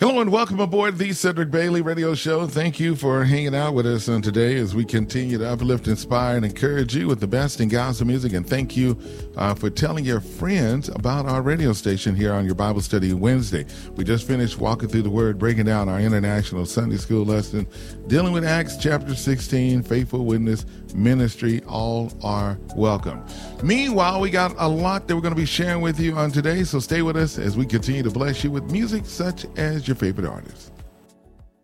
Hello and welcome aboard the Cedric Bailey Radio Show. Thank you for hanging out with us on today as we continue to uplift, inspire, and encourage you with the best in gospel music. And thank you for telling your friends about our radio station here on your Bible Study Wednesday. We just finished walking through the Word, breaking down our International Sunday School lesson, dealing with Acts chapter 16, Faithful Witness Ministry. All are welcome. Meanwhile, we got a lot that we're going to be sharing with you on today, so stay with us as we continue to bless you with music such as your favorite artists.